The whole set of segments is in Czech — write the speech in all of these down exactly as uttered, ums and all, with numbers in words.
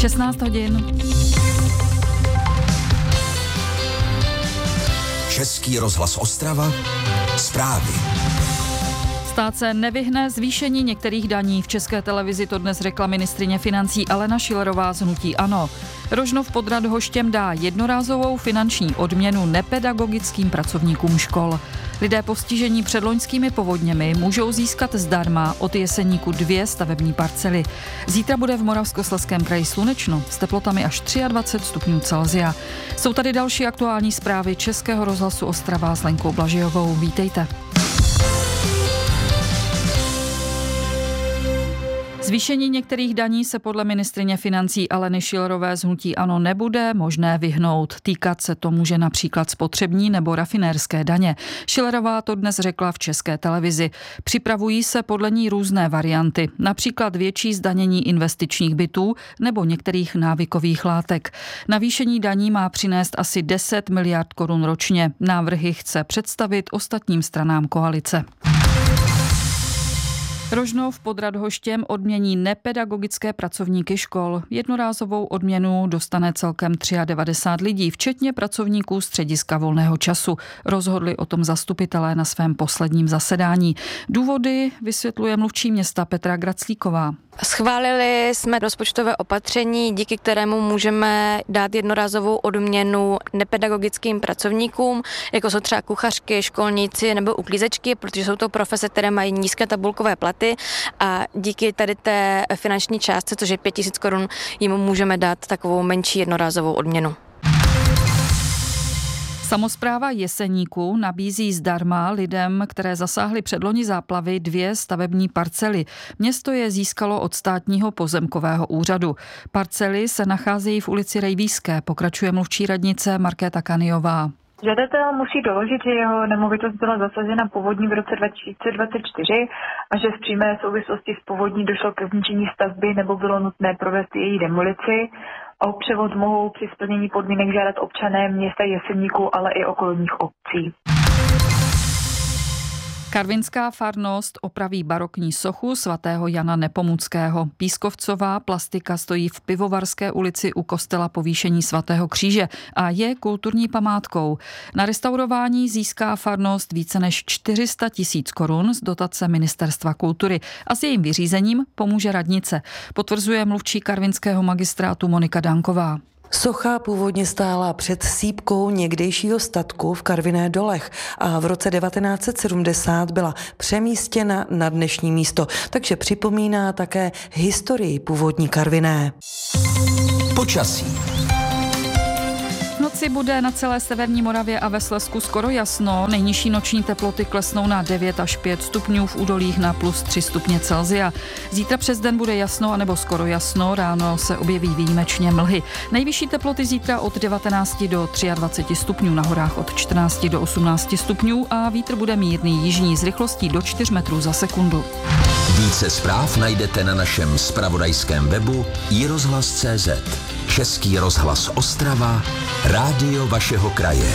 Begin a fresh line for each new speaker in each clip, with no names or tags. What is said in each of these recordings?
šestnáct hodin.
Český rozhlas Ostrava, zprávy.
Stát se nevyhne zvýšení některých daní. V České televizi to dnes řekla ministryně financí Alena Schillerová z hnutí ANO. Rožnov pod Radhoštěm dá jednorázovou finanční odměnu nepedagogickým pracovníkům škol. Lidé postižení předloňskými povodněmi můžou získat zdarma od Jeseníku dvě stavební parcely. Zítra bude v Moravskoslezském kraji slunečno s teplotami až dvacet tři stupňů Celsia. Jsou tady další aktuální zprávy Českého rozhlasu Ostrava s Lenkou Blažijovou. Vítejte. Zvýšení některých daní se podle ministryně financí Aleny Schillerové z hnutí ANO nebude možné vyhnout. Týkat se to může například spotřební nebo rafinérské daně. Schillerová to dnes řekla v České televizi. Připravují se podle ní různé varianty, například větší zdanění investičních bytů nebo některých návykových látek. Navýšení daní má přinést asi deset miliard korun ročně. Návrhy chce představit ostatním stranám koalice. Rožnov pod Radhoštěm odmění nepedagogické pracovníky škol. Jednorázovou odměnu dostane celkem devadesát tři lidí, včetně pracovníků střediska volného času. Rozhodli o tom zastupitelé na svém posledním zasedání. Důvody vysvětluje mluvčí města Petra Graclíková.
Schválili jsme rozpočtové opatření, díky kterému můžeme dát jednorázovou odměnu nepedagogickým pracovníkům, jako jsou třeba kuchařky, školníci nebo uklízečky, protože jsou to profese, které mají nízké tabulkové platy a díky tady té finanční částce, což je pět tisíc korun, jim můžeme dát takovou menší jednorázovou odměnu.
Samospráva Jeseníku nabízí zdarma lidem, které zasáhly předloni záplavy, dvě stavební parcely. Město je získalo od státního pozemkového úřadu. Parcely se nacházejí v ulici Rejvíské, pokračuje mluvčí radnice Markéta Kaniová.
Žadatel musí doložit, že jeho nemovitost byla zasažena povodní v roce dva tisíce dvacet čtyři a že v přímé souvislosti s povodní došlo ke zničení stavby nebo bylo nutné provést její demolici. O převod mohou při splnění podmínek žádat občané města Jeseníku, ale i okolních obcí.
Karvinská farnost opraví barokní sochu svatého Jana Nepomuckého. Pískovcová plastika stojí v Pivovarské ulici u kostela Povýšení svatého kříže a je kulturní památkou. Na restaurování získá farnost více než čtyři sta tisíc korun z dotace Ministerstva kultury a s jejím vyřízením pomůže radnice, potvrzuje mluvčí karvinského magistrátu Monika Danková.
Socha původně stála před sýpkou někdejšího statku v Karviné dolech a v roce devatenáct set sedmdesát byla přemístěna na dnešní místo, takže připomíná také historii původní Karviné.
Počasí.
V noci bude na celé severní Moravě a ve Slezsku skoro jasno. Nejnižší noční teploty klesnou na devět až pět stupňů, v údolích na plus tři stupně Celsia. Zítra přes den bude jasno anebo skoro jasno, ráno se objeví výjimečně mlhy. Nejvyšší teploty zítra od devatenáct do dvacet tři stupňů, na horách od čtrnáct do osmnáct stupňů a vítr bude mírný jižní s rychlostí do čtyři metrů za sekundu.
Více zpráv najdete na našem zpravodajském webu i rozhlas tečka cé zet. Český rozhlas Ostrava, rádio vašeho kraje.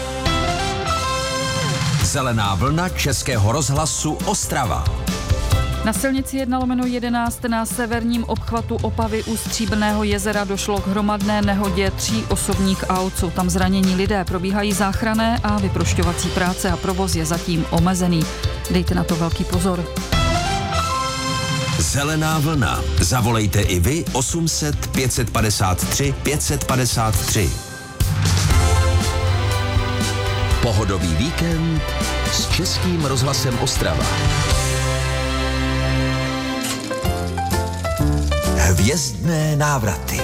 Zelená vlna Českého rozhlasu Ostrava.
Na silnici jedna lomeno jedenáct na severním obchvatu Opavy u Stříbrného jezera došlo k hromadné nehodě tří osobních aut. Jsou tam zranění lidé, probíhají záchranné a vyprošťovací práce a provoz je zatím omezený. Dejte na to velký pozor.
Zelená vlna. Zavolejte i vy osm set pět set padesát tři pět set padesát tři. Pohodový víkend s Českým rozhlasem Ostrava. Hvězdné návraty.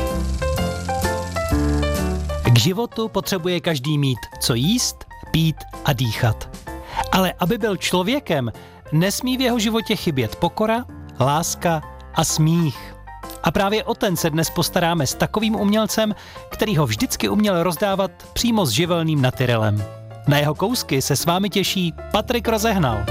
K životu potřebuje každý mít co jíst, pít a dýchat. Ale aby byl člověkem, nesmí v jeho životě chybět pokora, láska a smích. A právě o ten se dnes postaráme s takovým umělcem, který ho vždycky uměl rozdávat přímo s živelným natyrelem. Na jeho kousky se s vámi těší Patrik Rozehnal.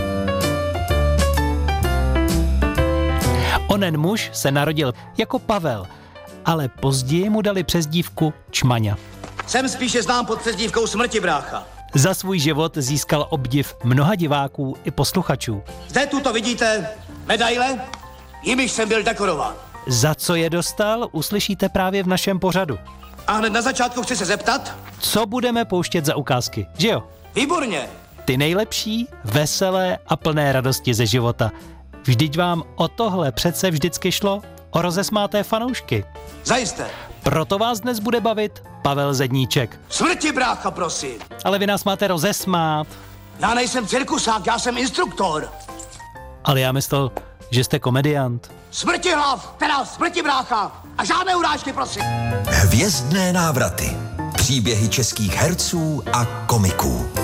Onen muž se narodil jako Pavel, ale později mu dali přezdívku Čmaňa.
Jsem spíše znám pod přezdívkou Smrti, brácha.
Za svůj život získal obdiv mnoha diváků i posluchačů.
Zde tuto vidíte medaile, jimiž jsem byl dekorován.
Za co je dostal, uslyšíte právě v našem pořadu.
A hned na začátku chci se zeptat.
Co budeme pouštět za ukázky, že jo?
Výborně.
Ty nejlepší, veselé a plné radosti ze života. Vždyť vám o tohle přece vždycky šlo, o rozesmáté fanoušky.
Zajisté.
Proto vás dnes bude bavit Pavel Zedníček.
Smrti, brácha, prosím.
Ale vy nás máte rozesmát.
Já nejsem cirkusák, já jsem instruktor.
Ale já myslel, že jste komediant.
Smrti hlav, teda smrti, brácha. A žádné urážky, prosím.
Hvězdné návraty. Příběhy českých herců a komiků.